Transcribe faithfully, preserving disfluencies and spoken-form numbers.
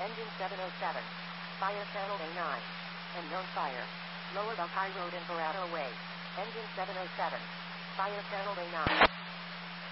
Engine seven oh seven. Fire channel A nine. Unknown fire. Lower Buckeye Road in Parado Way. Engine seven oh seven. Fire channel A nine.